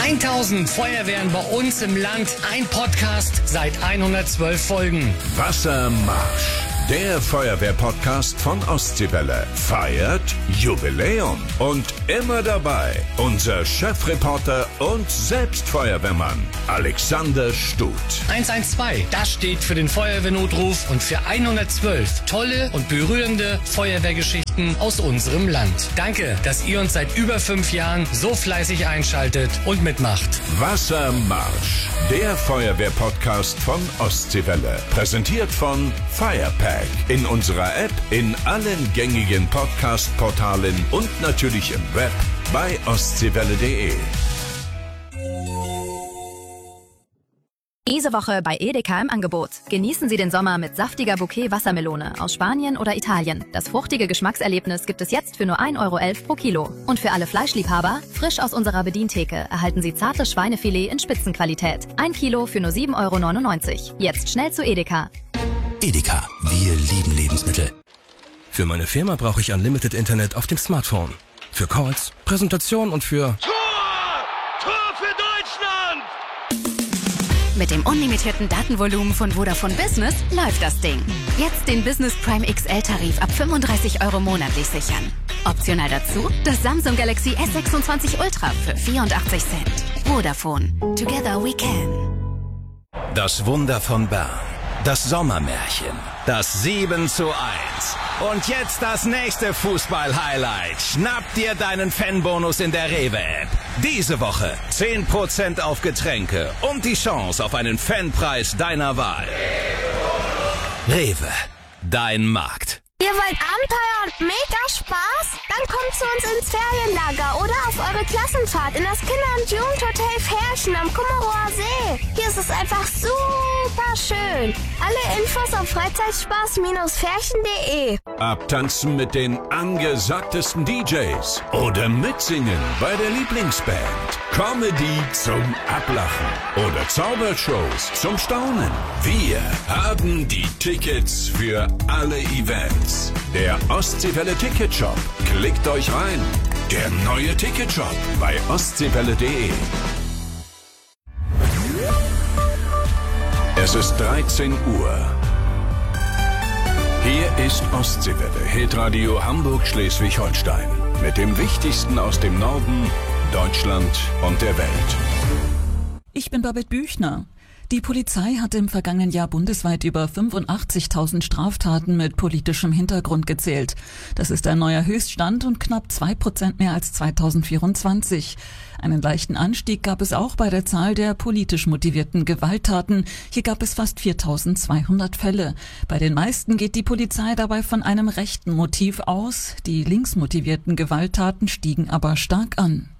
1000 Feuerwehren bei uns im Land. Ein Podcast seit 112 Folgen. Wassermarsch. Der Feuerwehr-Podcast von Ostseewelle feiert Jubiläum und immer dabei unser Chefreporter und selbst Feuerwehrmann Alexander Stut. 112, das steht für den Feuerwehrnotruf und für 112 tolle und berührende Feuerwehrgeschichten aus unserem Land. Danke, dass ihr uns seit über 5 Jahren so fleißig einschaltet und mitmacht. Wassermarsch, der Feuerwehr-Podcast von Ostseewelle, präsentiert von Firepack. In unserer App, in allen gängigen Podcast-Portalen und natürlich im Web bei ostseewelle.de. Diese Woche bei Edeka im Angebot. Genießen Sie den Sommer mit saftiger Bouquet Wassermelone aus Spanien oder Italien. Das fruchtige Geschmackserlebnis gibt es jetzt für nur 1,11 € pro Kilo. Und für alle Fleischliebhaber, frisch aus unserer Bedientheke, erhalten Sie zartes Schweinefilet in Spitzenqualität. 1 Kilo für nur 7,99 €. Jetzt schnell zu Edeka. Edeka, wir lieben Lebensmittel. Für meine Firma brauche ich Unlimited Internet auf dem Smartphone. Für Calls, Präsentation und für... Tor für Deutschland! Mit dem unlimitierten Datenvolumen von Vodafone Business läuft das Ding. Jetzt den Business Prime XL-Tarif ab 35 € monatlich sichern. Optional dazu das Samsung Galaxy S26 Ultra für 84 Cent. Vodafone. Together we can. Das Wunder von Bern. Das Sommermärchen. Das 7:1. Und jetzt das nächste Fußball-Highlight. Schnapp dir deinen Fanbonus in der Rewe-App. Diese Woche 10% auf Getränke und die Chance auf einen Fanpreis deiner Wahl. Rewe, dein Markt. Ihr wollt Abenteuer und mega Spaß? Dann kommt zu uns ins Ferienlager oder auf eure Klassenfahrt in das Kinder- und Jugendhotel Ferchen am Kummerower See. Hier ist es einfach super schön. Alle Infos auf freizeitspaß-ferchen.de. Abtanzen mit den angesagtesten DJs oder mitsingen bei der Lieblingsband. Comedy zum Ablachen oder Zaubershows zum Staunen. Wir haben die Tickets für alle Events. Der Ostseewelle Ticketshop. Klickt euch rein. Der neue Ticketshop bei ostseewelle.de. Es ist 13 Uhr. Hier ist Ostseewelle, Hitradio Hamburg-Schleswig-Holstein. Mit dem Wichtigsten aus dem Norden, Deutschland und der Welt. Ich bin Babette Büchner. Die Polizei hat im vergangenen Jahr bundesweit über 85.000 Straftaten mit politischem Hintergrund gezählt. Das ist ein neuer Höchststand und knapp 2% mehr als 2024. Einen leichten Anstieg gab es auch bei der Zahl der politisch motivierten Gewalttaten. Hier gab es fast 4.200 Fälle. Bei den meisten geht die Polizei dabei von einem rechten Motiv aus. Die linksmotivierten Gewalttaten stiegen aber stark an.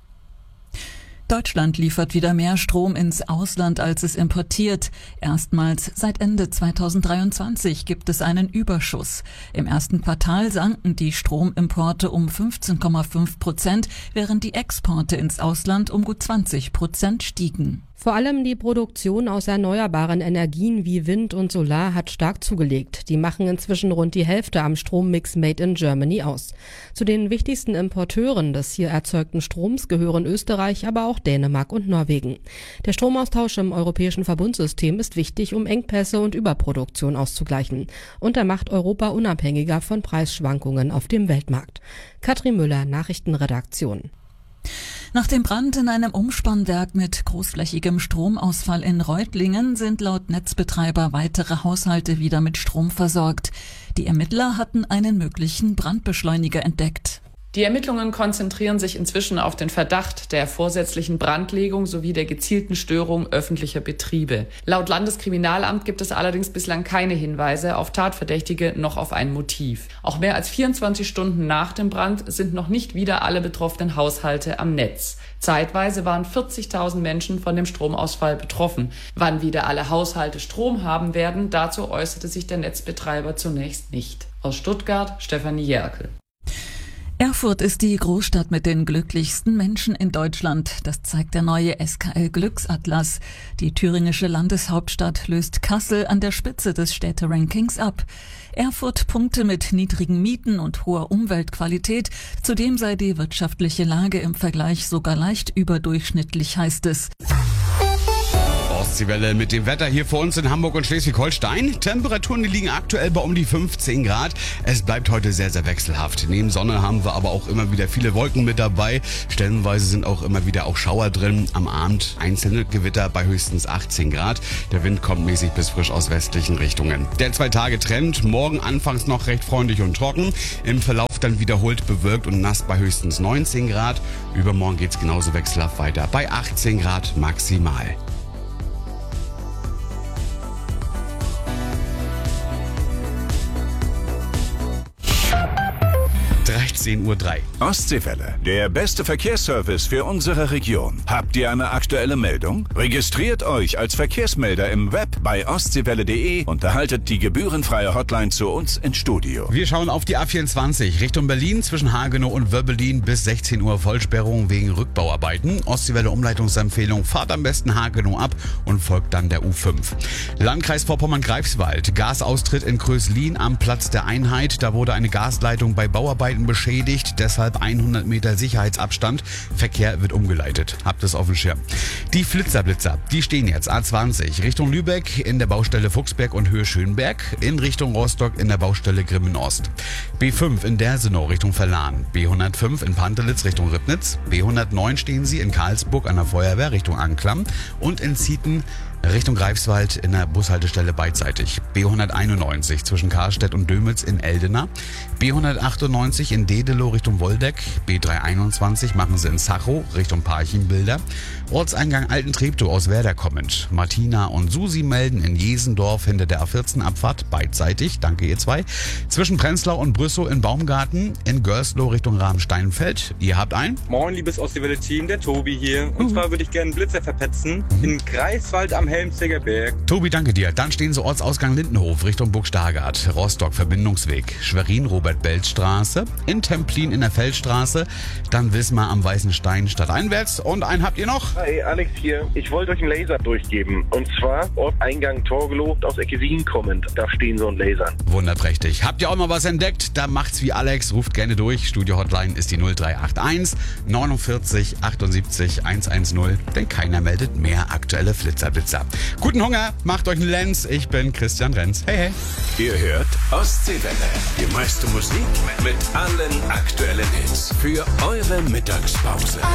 Deutschland liefert wieder mehr Strom ins Ausland, als es importiert. Erstmals seit Ende 2023 gibt es einen Überschuss. Im ersten Quartal sanken die Stromimporte um 15,5%, während die Exporte ins Ausland um gut 20% stiegen. Vor allem die Produktion aus erneuerbaren Energien wie Wind und Solar hat stark zugelegt. Die machen inzwischen rund die Hälfte am Strommix Made in Germany aus. Zu den wichtigsten Importeuren des hier erzeugten Stroms gehören Österreich, aber auch Dänemark und Norwegen. Der Stromaustausch im europäischen Verbundsystem ist wichtig, um Engpässe und Überproduktion auszugleichen. Und er macht Europa unabhängiger von Preisschwankungen auf dem Weltmarkt. Katrin Müller, Nachrichtenredaktion. Nach dem Brand in einem Umspannwerk mit großflächigem Stromausfall in Reutlingen sind laut Netzbetreiber weitere Haushalte wieder mit Strom versorgt. Die Ermittler hatten einen möglichen Brandbeschleuniger entdeckt. Die Ermittlungen konzentrieren sich inzwischen auf den Verdacht der vorsätzlichen Brandlegung sowie der gezielten Störung öffentlicher Betriebe. Laut Landeskriminalamt gibt es allerdings bislang keine Hinweise auf Tatverdächtige noch auf ein Motiv. Auch mehr als 24 Stunden nach dem Brand sind noch nicht wieder alle betroffenen Haushalte am Netz. Zeitweise waren 40.000 Menschen von dem Stromausfall betroffen. Wann wieder alle Haushalte Strom haben werden, dazu äußerte sich der Netzbetreiber zunächst nicht. Aus Stuttgart, Stefanie Jerkel. Erfurt ist die Großstadt mit den glücklichsten Menschen in Deutschland. Das zeigt der neue SKL Glücksatlas. Die thüringische Landeshauptstadt löst Kassel an der Spitze des Städterankings ab. Erfurt punkte mit niedrigen Mieten und hoher Umweltqualität. Zudem sei die wirtschaftliche Lage im Vergleich sogar leicht überdurchschnittlich, heißt es. Ostseewelle mit dem Wetter hier vor uns in Hamburg und Schleswig-Holstein. Temperaturen, die liegen aktuell bei um die 15 Grad. Es bleibt heute sehr, sehr wechselhaft. Neben Sonne haben wir aber auch immer wieder viele Wolken mit dabei. Stellenweise sind auch immer wieder auch Schauer drin. Am Abend einzelne Gewitter bei höchstens 18 Grad. Der Wind kommt mäßig bis frisch aus westlichen Richtungen. Der 2-Tage-Trend. Morgen anfangs noch recht freundlich und trocken. Im Verlauf dann wiederholt bewölkt und nass bei höchstens 19 Grad. Übermorgen geht's genauso wechselhaft weiter bei 18 Grad maximal. 13:03 Uhr. Ostseewelle, der beste Verkehrsservice für unsere Region. Habt ihr eine aktuelle Meldung? Registriert euch als Verkehrsmelder im Web bei ostseewelle.de und erhaltet die gebührenfreie Hotline zu uns ins Studio. Wir schauen auf die A24 Richtung Berlin zwischen Hagenow und Wöbbelin bis 16 Uhr Vollsperrung wegen Rückbauarbeiten. Ostseewelle Umleitungsempfehlung, fahrt am besten Hagenow ab und folgt dann der U5. Landkreis Vorpommern-Greifswald, Gasaustritt in Kröslin am Platz der Einheit. Da wurde eine Gasleitung bei Bauarbeiten beschädigt, deshalb 100 Meter Sicherheitsabstand. Verkehr wird umgeleitet. Habt es auf dem Schirm. Die Flitzer, die stehen jetzt A20 Richtung Lübeck in der Baustelle Fuchsberg und Höhe Schönberg, in Richtung Rostock in der Baustelle Grimmen-Ost. B5 in Dersenow Richtung Verlahn, B105 in Pantelitz Richtung Ribnitz, B109 stehen sie in Karlsburg an der Feuerwehr Richtung Anklam und in Zieten Richtung Greifswald in der Bushaltestelle beidseitig. B191 zwischen Karstedt und Dömitz in Eldena. B198 in Dedelow Richtung Woldeck. B321 machen sie in Zachow Richtung Parchimbilder. Ortseingang Altentreptow aus Werder kommend. Martina und Susi melden in Jesendorf hinter der A14 Abfahrt beidseitig. Danke ihr zwei. Zwischen Prenzlau und Brüssow in Baumgarten. In Görslow Richtung Rabensteinfeld. Ihr habt ein? Moin, liebes Ostseewelle-Team, der Tobi hier. Und zwar würde ich gerne einen Blitzer verpetzen in Greifswald am Helmziger Berg. Tobi, danke dir. Dann stehen sie Ortsausgang Lindenhof Richtung Burg Stargard, Rostock Verbindungsweg, Schwerin Robert-Belz-Straße, in Templin in der Feldstraße, dann Wismar am Weißen Stein stadteinwärts und einen habt ihr noch? Hi, Alex hier. Ich wollte euch einen Laser durchgeben. Und zwar Ortseingang Torgelow aus Ecke Wien kommend. Da stehen so ein Lasern. Wunderprächtig. Habt ihr auch mal was entdeckt? Da macht's wie Alex. Ruft gerne durch. Studio-Hotline ist die 0381 49 78 110. Denn keiner meldet mehr aktuelle Flitzerblitzer. Guten Hunger, macht euch einen Lenz. Ich bin Christian Renz. Hey, hey. Ihr hört Ostseewelle. Die meiste Musik mit allen aktuellen Hits für eure Mittagspause.